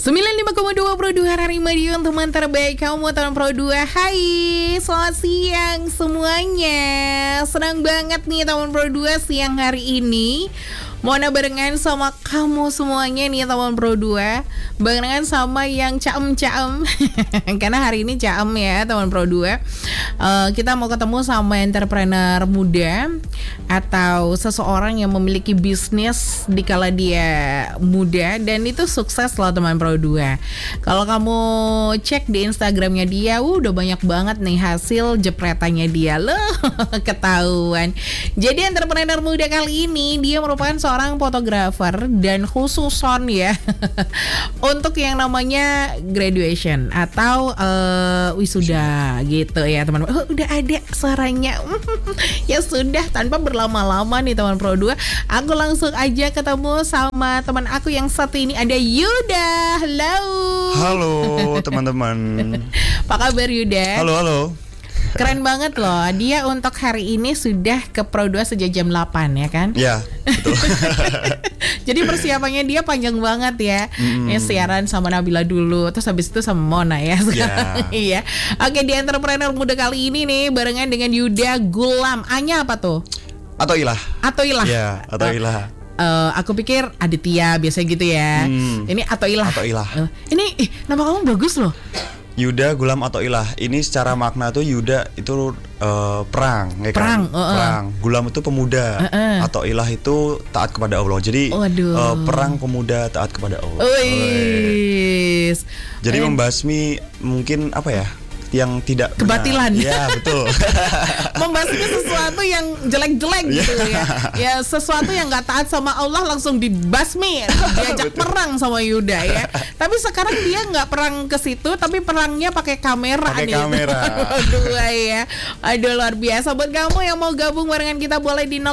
95,2 Pro 2 RRI Madiun, teman terbaik kamu, teman Pro 2. Hai, selamat siang semuanya. Senang banget nih teman Pro 2 siang hari ini mau barengan sama kamu semuanya nih teman Pro 2. Barengan sama yang caem-caem karena hari ini caem ya teman Pro 2. Kita mau ketemu sama entrepreneur muda atau seseorang yang memiliki bisnis dikala dia muda dan itu sukses loh teman Pro 2. Kalau kamu cek di Instagramnya dia, udah banyak banget nih hasil jepretannya dia loh. Ketahuan. Jadi entrepreneur muda kali ini dia merupakan seorang fotografer dan khususon ya untuk yang namanya graduation atau wisuda gitu ya teman. Udah ada suaranya. Ya sudah, tanpa berlama-lama nih teman Pro 2, aku langsung aja ketemu sama teman aku yang satu ini, ada Yuda. Halo teman-teman. Apa kabar Yuda? Halo. Keren banget loh, dia untuk hari ini sudah ke Pro 2 sejak jam 8 ya kan? Ya, betul. Jadi persiapannya dia panjang banget ya. Ya siaran sama Nabila dulu, terus habis itu sama Mona ya sekarang. Iya. Oke, di entrepreneur muda kali ini nih barengan dengan Yuda Gulam. A-nya apa tuh? Atoilah. Ya, Atoilah. Aku pikir Aditya biasa gitu ya. Ini Atoilah. Ini nama kamu bagus loh. Yuda Gulam Atoilah. Ini secara makna tuh Yuda itu perang, ya kan? Perang. Gulam itu pemuda. Atoilah itu taat kepada Allah. Jadi perang pemuda taat kepada Allah. Jadi membasmi mungkin apa ya? Yang tidak kebatilan. Ya betul. Membasmi sesuatu yang jelek-jelek gitu ya. Ya sesuatu yang nggak taat sama Allah langsung dibasmi, diajak perang sama Yuda ya. Tapi sekarang dia nggak perang ke situ, tapi perangnya pakai kamera. Aduh ya. Aduh luar biasa. Buat kamu yang mau gabung barengan kita boleh di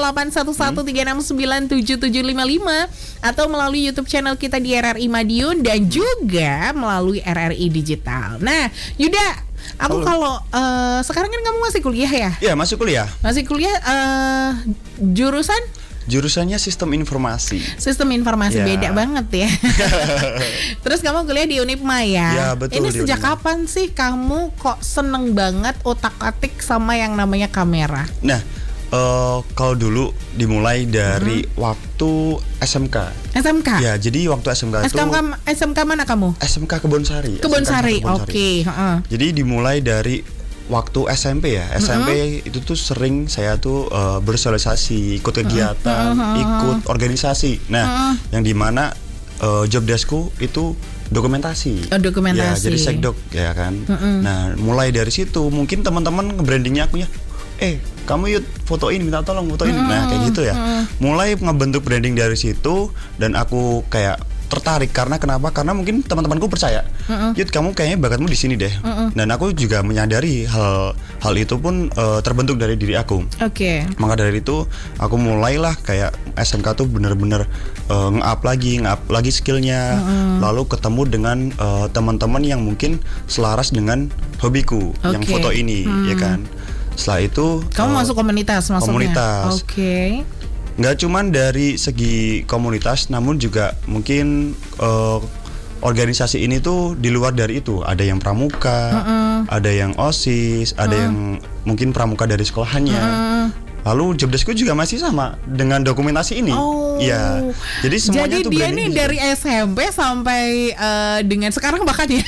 081136977755 atau melalui YouTube channel kita di RRI Madiun dan juga melalui RRI Digital. Nah, Yuda, aku kalau sekarang kan kamu masih kuliah ya? Iya, masih kuliah. Masih kuliah, Jurusannya sistem informasi. Sistem informasi beda banget ya. Terus kamu kuliah di Unipma ya? Ya betul. Ini sejak kapan sih kamu kok seneng banget otak-atik sama yang namanya kamera? Nah, kalau dulu dimulai dari waktu SMK. Ya, jadi waktu SMK itu SMK mana kamu? SMK Kebonsari. Oke. Jadi dimulai dari waktu SMP ya. SMP itu tuh sering saya tuh bersosialisasi, ikut kegiatan, ikut organisasi. Nah, yang dimana job deskku itu dokumentasi. Ya, jadi sekdok ya kan. Nah, mulai dari situ mungkin teman-teman nge-brandingnya akunya, kamu yuk fotoin, minta tolong fotoin. Nah kayak gitu ya. Mulai ngebentuk branding dari situ dan aku kayak tertarik karena kenapa? Karena mungkin teman-temanku percaya, Yud kamu kayaknya bakatmu di sini deh. Dan aku juga menyadari hal itu pun terbentuk dari diri aku. Maka dari itu aku mulailah kayak SMK tuh bener-bener nge-up lagi skillnya. Lalu ketemu dengan teman-teman yang mungkin selaras dengan hobiku yang foto ini, ya kan. Setelah itu kamu masuk komunitas maksudnya? Nggak cuman dari segi komunitas, namun juga mungkin organisasi ini tuh di luar dari itu. Ada yang pramuka, ada yang OSIS, ada yang mungkin pramuka dari sekolahannya. Lalu job deskku juga masih sama dengan dokumentasi ini. Iya. Jadi semuanya tuh dia nih dari SMP sampai dengan sekarang bahkan ya.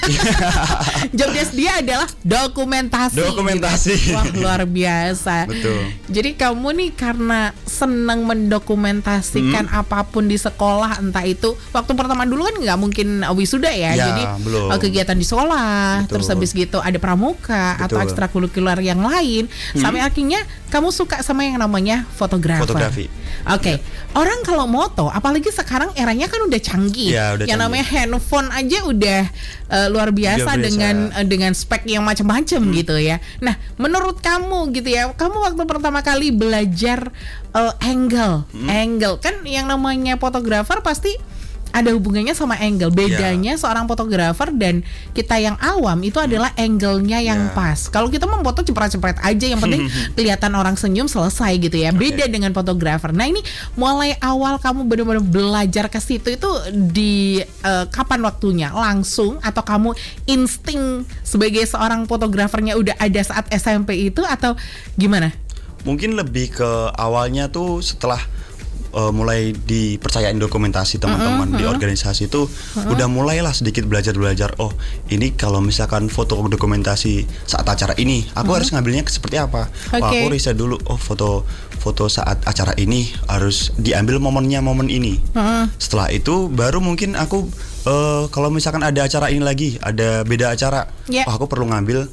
Job desk dia adalah dokumentasi. Gitu. Wah, luar biasa. Betul. Jadi kamu nih karena senang mendokumentasikan apapun di sekolah, entah itu waktu pertama dulu kan nggak mungkin wisuda ya. Jadi kegiatan di sekolah, terus habis gitu ada pramuka atau ekstrakurikuler yang lain, sampai akhirnya kamu suka sama yang namanya fotografi. Orang kalau moto, apalagi sekarang eranya kan udah canggih. Yang namanya handphone aja udah luar biasa dengan spek yang macam-macam gitu ya. Nah, menurut kamu gitu ya, kamu waktu pertama kali belajar angle kan yang namanya fotografer pasti ada hubungannya sama angle. Bedanya seorang fotografer dan kita yang awam itu adalah angle-nya yang pas. Kalau kita memfoto cepret-cepret aja, yang penting kelihatan orang senyum selesai gitu ya. Beda dengan fotografer. Nah, ini mulai awal kamu benar-benar belajar ke situ itu di kapan waktunya? Langsung atau kamu insting sebagai seorang fotografernya udah ada saat SMP itu atau gimana? Mungkin lebih ke awalnya tuh setelah mulai dipercayain dokumentasi teman-teman di organisasi itu udah mulailah sedikit belajar. Oh, ini kalau misalkan foto dokumentasi saat acara ini aku harus ngambilnya seperti apa. Wah, aku riset dulu. Oh, foto saat acara ini harus diambil momennya momen ini. Setelah itu baru mungkin aku kalau misalkan ada acara ini lagi, ada beda acara, aku perlu ngambil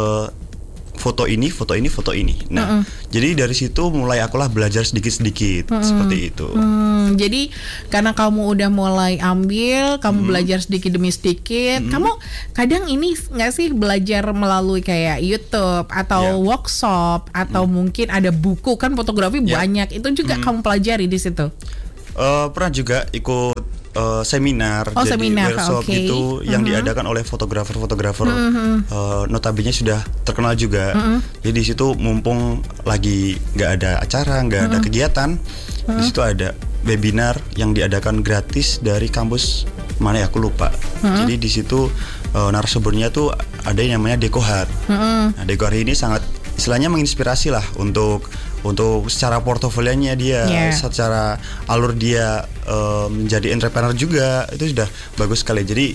foto ini. Nah, jadi dari situ mulai akulah belajar sedikit-sedikit seperti itu. Jadi karena kamu udah mulai ambil, kamu belajar sedikit demi sedikit. Kamu kadang ini nggak sih belajar melalui kayak YouTube atau workshop atau mungkin ada buku, kan fotografi banyak, itu juga kamu pelajari di situ? Pernah juga ikut seminar, jadi workshop gitu yang diadakan oleh fotografer notabene sudah terkenal juga. Jadi di situ mumpung lagi nggak ada acara, nggak ada kegiatan, di situ ada webinar yang diadakan gratis dari kampus mana ya, aku lupa. Jadi di situ narasumbernya tuh ada yang namanya Dekohar. Nah, Dekohar ini sangat istilahnya menginspirasi lah untuk secara portofolionya dia, secara alur dia menjadi entrepreneur juga, itu sudah bagus sekali. Jadi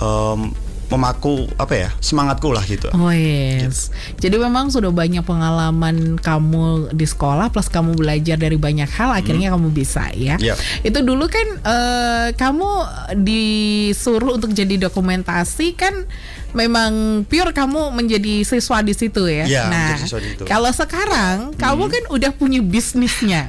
memaku semangatku lah gitu. Oh yes. Jadi memang sudah banyak pengalaman kamu di sekolah plus kamu belajar dari banyak hal, akhirnya kamu bisa ya. Itu dulu kan kamu disuruh untuk jadi dokumentasi kan, memang pure kamu menjadi siswa di situ ya. Nah, kalau sekarang kamu kan udah punya bisnisnya.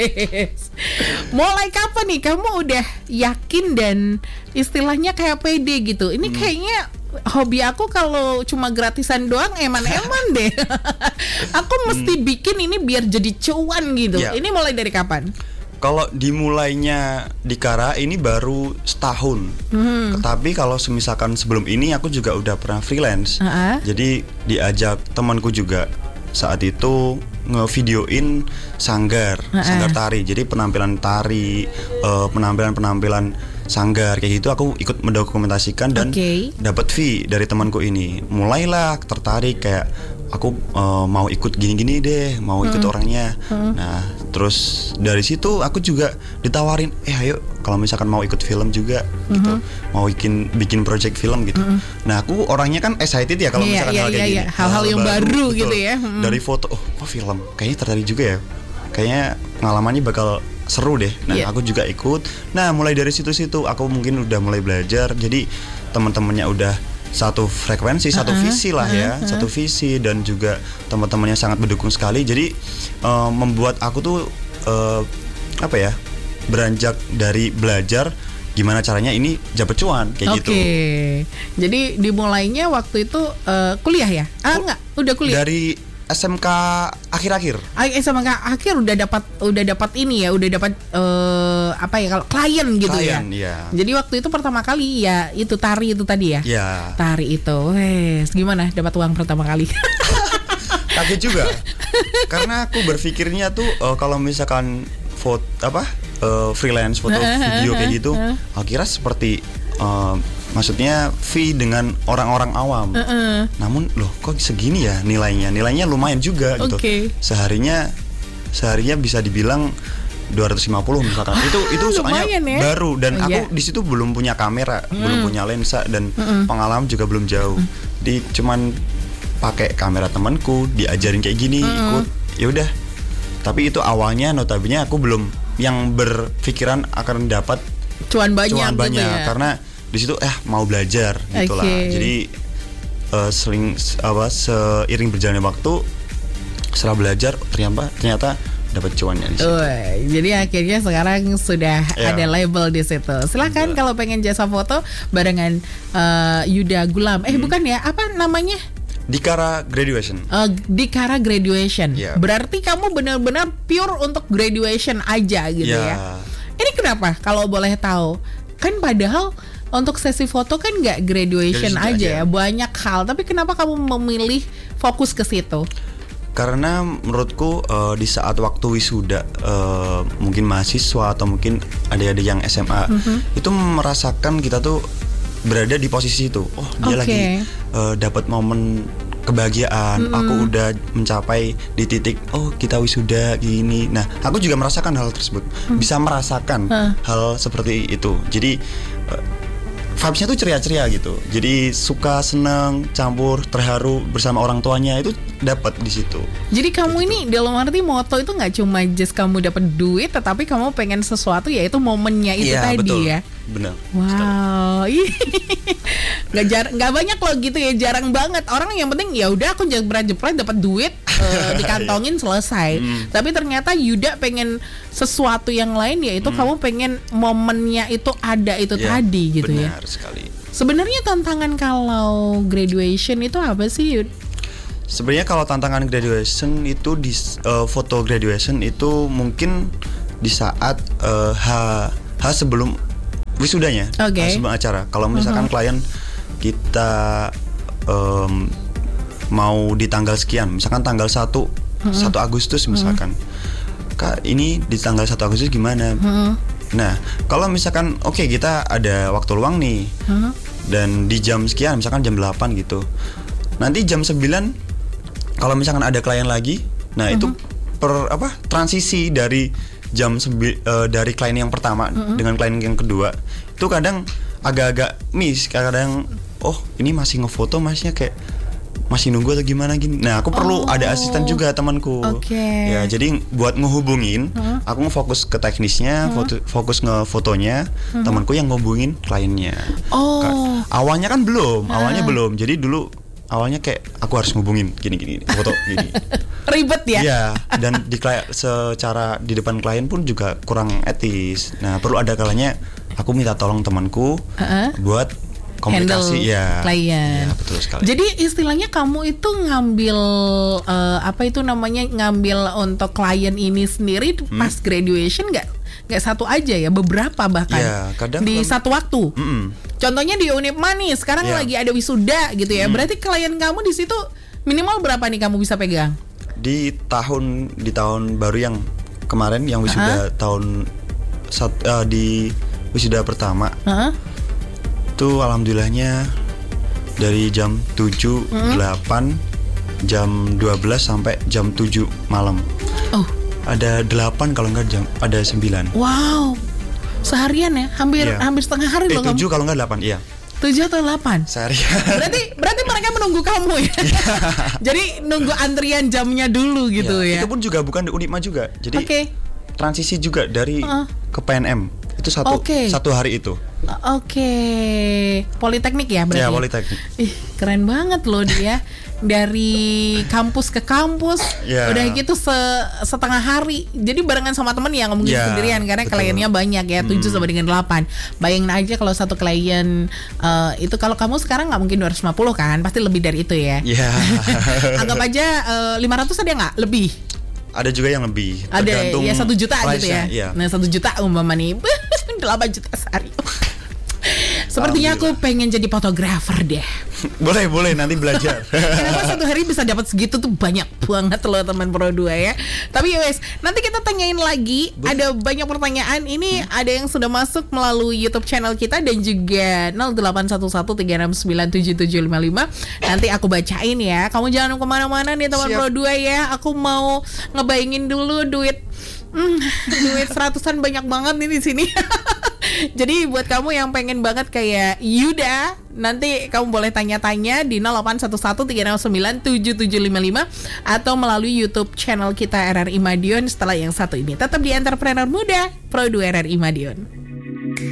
Mulai kapan nih kamu udah yakin dan istilahnya kayak pede gitu? Ini kayaknya hobi aku kalau cuma gratisan doang eman-eman deh. Aku mesti bikin ini biar jadi cuan gitu. Ini mulai dari kapan? Kalau dimulainya di Kara ini baru setahun. Tapi kalau misalkan sebelum ini aku juga udah pernah freelance. Jadi diajak temanku juga saat itu ngevideoin sanggar tari. Jadi penampilan tari, penampilan sanggar kayak gitu aku ikut mendokumentasikan dan dapat fee dari temanku ini. Mulailah tertarik kayak aku mau ikut gini-gini deh, mau ikut orangnya. Nah, terus dari situ aku juga ditawarin, ayo kalau misalkan mau ikut film juga gitu, mau bikin project film gitu. Nah, aku orangnya kan excited ya kalau misalkan hal kayak gini, hal-hal yang baru gitu ya. Dari foto, film, kayaknya tertarik juga ya. Kayaknya pengalamannya bakal seru deh. Nah, aku juga ikut. Nah, mulai dari situ-situ aku mungkin udah mulai belajar. Jadi teman-temannya udah satu frekuensi, satu visi lah ya, satu visi, dan juga teman-temannya sangat mendukung sekali. Jadi membuat aku tuh beranjak dari belajar gimana caranya ini dapat cuan kayak gitu. Jadi dimulainya waktu itu kuliah ya? Enggak, udah kuliah. Dari SMK akhir-akhir. SMK akhir udah dapat ini ya, udah dapat kalau klien gitu ya. Jadi waktu itu pertama kali ya itu tari itu tadi ya. Tari itu. Gimana dapat uang pertama kali? Kaget juga. Karena aku berpikirnya tuh kalau misalkan freelance foto video kayak gitu, kira seperti maksudnya fee dengan orang-orang awam. Namun loh kok segini ya nilainya lumayan juga gitu. Seharinya bisa dibilang 250 misalkan. Itu soalnya ya? Baru dan aku di situ belum punya kamera, belum punya lensa, dan pengalaman juga belum jauh. Di cuman pakai kamera temanku, diajarin kayak gini, ikut. Ya udah. Tapi itu awalnya notabene aku belum yang berpikiran akan dapat cuan banyak gitu ya. Karena di situ mau belajar gitulah. Jadi seiring berjalannya waktu, setelah belajar ternyata dapat cuannya di situ. Jadi akhirnya sekarang sudah ada label di situ. Silakan kalau pengen jasa foto barengan Yuda Gulam. Bukan ya, apa namanya? Dikara Graduation. Dikara Graduation. Berarti kamu benar-benar pure untuk graduation aja gitu ya. Ini kenapa kalau boleh tahu? Kan padahal untuk sesi foto kan nggak graduation aja ya, banyak hal. Tapi kenapa kamu memilih fokus ke situ? Karena menurutku di saat waktu wisuda mungkin mahasiswa atau mungkin adik-adik yang SMA itu merasakan kita tuh berada di posisi itu. Oh, dia lagi dapat momen kebahagiaan, aku udah mencapai di titik kita wisuda gini. Nah, aku juga merasakan hal tersebut, bisa merasakan hal seperti itu. Jadi vibes-nya tuh ceria-ceria gitu. Jadi suka, senang, campur, terharu bersama orang tuanya itu dapat di situ. Jadi kamu ini dalam arti moto itu nggak cuma just kamu dapat duit, tetapi kamu pengen sesuatu yaitu momennya itu tadi betul. Ya. Benar. Wow, nggak banyak loh gitu ya, jarang banget orang yang penting ya udah aku jepret dapat duit dikantongin selesai. Tapi ternyata Yuda pengen sesuatu yang lain, yaitu kamu pengen momennya itu ada itu tadi gitu ya. Benar sekali. Sebenarnya tantangan kalau graduation itu apa sih, Yud? Sebenarnya kalau tantangan graduation itu di foto graduation itu mungkin di saat H sebelum wisudanya, sebelum acara. Kalau misalkan klien kita mau di tanggal sekian, misalkan tanggal 1 Agustus misalkan, Kak ini di tanggal 1 Agustus gimana? Nah, kalau misalkan kita ada waktu luang nih, dan di jam sekian, misalkan jam 8 gitu, nanti jam 9 kalau misalkan ada klien lagi, nah itu transisi dari dari klien yang pertama dengan klien yang kedua itu kadang agak-agak miss, kadang ini masih ngefoto masnya kayak masih nunggu atau gimana gini. Nah, aku perlu ada asisten juga temanku. Ya, jadi buat ngehubungin, aku ngefokus ke teknisnya, fokus ngefotonya, temanku yang ngehubungin kliennya. Awalnya kan awalnya belum. Jadi dulu awalnya kayak aku harus ngubungin gini foto gini. Ribet ya? Iya, dan secara di depan klien pun juga kurang etis. Nah, perlu ada kalanya aku minta tolong temanku buat komunikasi klien. Ya, betul sekali. Jadi istilahnya kamu itu ngambil ngambil untuk klien ini sendiri pas graduation nggak satu aja ya, beberapa bahkan kadang di satu waktu. Contohnya di Unipma nih sekarang lagi ada wisuda gitu ya. Berarti klien kamu di situ minimal berapa nih kamu bisa pegang? Di tahun baru yang kemarin yang wisuda di wisuda pertama. Itu alhamdulillahnya dari jam 7, 8, jam 12 sampai jam 7 malam. Ada 8 kalau enggak ada 9. Wow. Seharian ya? Hampir setengah hari loh 7 kamu. kalau enggak 8, iya. 7 atau 8? Seharian. Berarti mereka menunggu kamu ya? Jadi nunggu antrian jamnya dulu gitu ya? Itu pun juga bukan di Unipma juga. Jadi transisi juga dari ke PNM. Itu satu hari itu. Politeknik ya berarti? Ya, Politeknik. Keren banget loh dia. Dari kampus ke kampus, udah gitu setengah hari. Jadi barengan sama temen ya, ngomongin sendirian karena kliennya banyak ya, 7 sampai dengan 8. Bayangin aja kalau satu klien itu, kalau kamu sekarang nggak mungkin 250 kan, pasti lebih dari itu ya. Anggap aja 500 ada nggak? Lebih? Ada juga yang lebih. Ada ya 1 juta gitu ya. Nah 1 juta umpama nih 8 juta sehari. Sepertinya aku pengen jadi fotografer deh. Boleh nanti belajar. Kenapa satu hari bisa dapat segitu tuh, banyak banget loh teman Pro 2 ya. Tapi wes, nanti kita tanyain lagi. Ada banyak pertanyaan. Ini ada yang sudah masuk melalui YouTube channel kita dan juga 081136977755. Nanti aku bacain ya. Kamu jangan kemana-mana nih teman Pro 2 ya. Aku mau ngebayangin dulu duit 100-an banyak banget nih di sini. Jadi buat kamu yang pengen banget kayak Yuda, nanti kamu boleh tanya-tanya di 081136977755 atau melalui YouTube channel kita RRI Madiun setelah yang satu ini. Tetap di Entrepreneur Muda Pro 2 RRI Madiun.